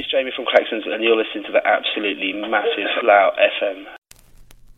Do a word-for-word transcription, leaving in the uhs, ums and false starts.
Jamie from Claxons, and you're listening to the absolutely massive Slough F M.